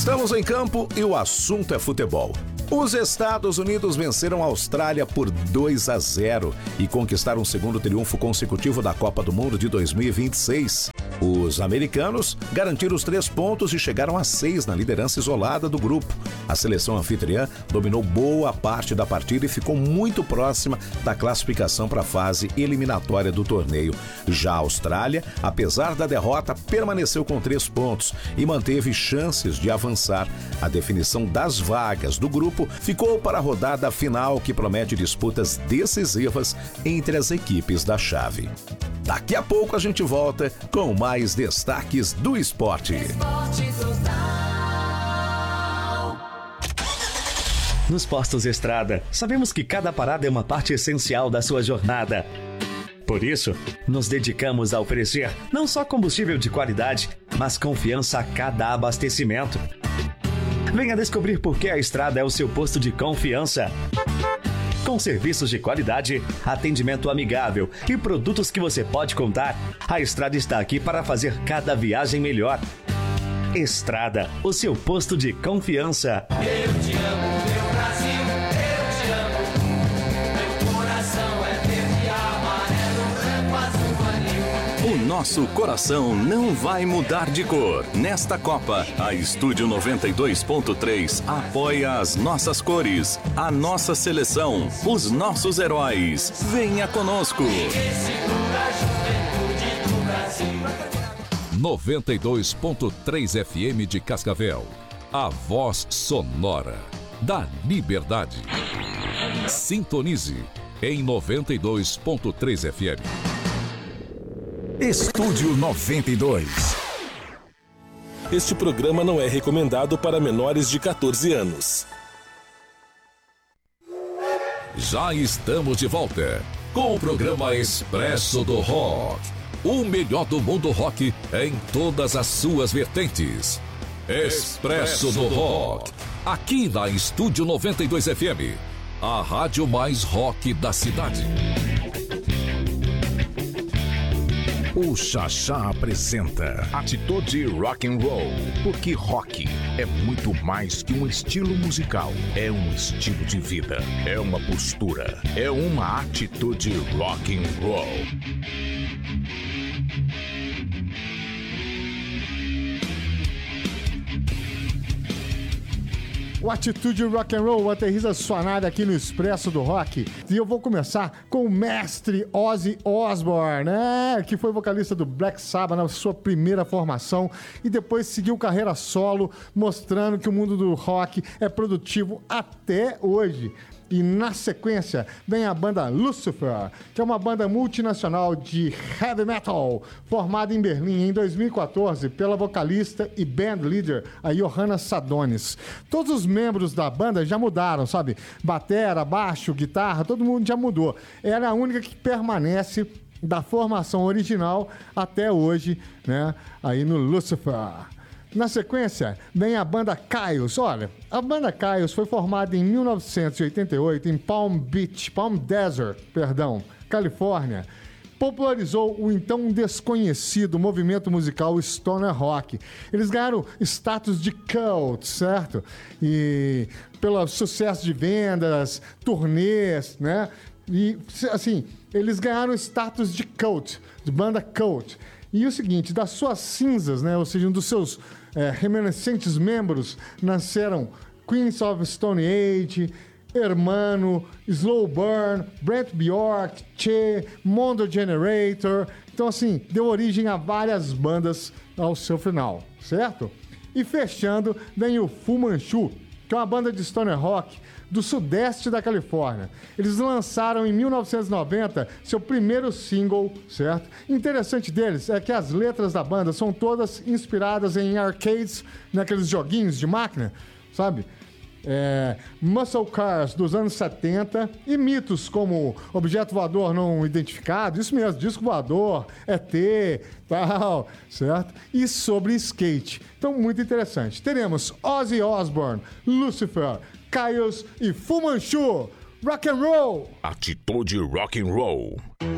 Estamos em campo e o assunto é futebol. Os Estados Unidos venceram a Austrália por 2-0 e conquistaram o segundo triunfo consecutivo da Copa do Mundo de 2026. Os americanos garantiram os 3 pontos e chegaram a 6 na liderança isolada do grupo. A seleção anfitriã dominou boa parte da partida e ficou muito próxima da classificação para a fase eliminatória do torneio. Já a Austrália, apesar da derrota, permaneceu com 3 pontos e manteve chances de avançar. A definição das vagas do grupo ficou para a rodada final, que promete disputas decisivas entre as equipes da chave. Daqui a pouco a gente volta com mais destaques do esporte. Nos postos Estrada, sabemos que cada parada é uma parte essencial da sua jornada. Por isso, nos dedicamos a oferecer não só combustível de qualidade, mas confiança a cada abastecimento. Venha descobrir por que a Estrada é o seu posto de confiança. Com serviços de qualidade, atendimento amigável e produtos que você pode contar, a Estrada está aqui para fazer cada viagem melhor. Estrada, o seu posto de confiança. Eu te amo, meu Brasil, eu te amo. Meu coração é verde, amarelo, branco, azul, anil. O nosso coração não vai mudar de cor. Nesta Copa, a Estúdio 92.3 apoia as nossas cores, a nossa seleção, os nossos heróis. Venha conosco. 92.3 FM de Cascavel. A voz sonora da liberdade. Sintonize em 92.3 FM. Estúdio 92. Este programa não é recomendado para menores de 14 anos. Já estamos de volta com o programa Expresso do Rock. O melhor do mundo rock em todas as suas vertentes. Expresso do Rock. Aqui na Estúdio 92 FM. A rádio mais rock da cidade. O Xaxá apresenta Atitude Rock and Roll, porque rock é muito mais que um estilo musical, é um estilo de vida, é uma postura, é uma atitude rock and roll. O Atitude Rock and Roll aterriza sua nave aqui no Expresso do Rock. E eu vou começar com o mestre Ozzy Osbourne, né? Que foi vocalista do Black Sabbath na sua primeira formação e depois seguiu carreira solo, mostrando que o mundo do rock é produtivo até hoje. E na sequência vem a banda Lucifer, que é uma banda multinacional de heavy metal, formada em Berlim em 2014 pela vocalista e band leader, a Johanna Sadonis. Todos os membros da banda já mudaram, sabe? Batera, baixo, guitarra, todo mundo já mudou. Ela é a única que permanece da formação original até hoje, né? Aí no Lucifer. Na sequência, vem a banda Kyuss. Olha, a banda Kyuss foi formada em 1988 em Palm Desert, Califórnia. Popularizou o então desconhecido movimento musical stoner rock. Eles ganharam status de cult, certo? E pelo sucesso de vendas, turnês, né? E, assim, eles ganharam status de cult, de banda cult. E o seguinte, das suas cinzas, né, ou seja, um dos seus remanescentes membros, nasceram Queens of Stone Age, Hermano, Slow Burn, Brent Bjork, Che, Mondo Generator. Então, assim, deu origem a várias bandas ao seu final, certo? E fechando, vem o Fu Manchu, que é uma banda de stoner rock do sudeste da Califórnia. Eles lançaram em 1990 seu primeiro single, certo? Interessante deles é que as letras da banda são todas inspiradas em arcades, naqueles joguinhos de máquina, sabe? Muscle Cars dos anos 70 e mitos como objeto voador não identificado, isso mesmo, disco voador, ET, tal, certo? E sobre skate. Então, muito interessante. Teremos Ozzy Osbourne, Lucifer, Kyuss e Fu Manchu. Rock and roll! Atitude Rock and Roll.